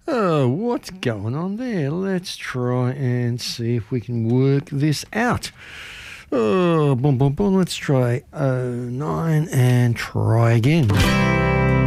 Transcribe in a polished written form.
Oh, what's going on there? Let's try and see if we can work this out. Oh, boom, boom, boom. Let's try 09 and try again.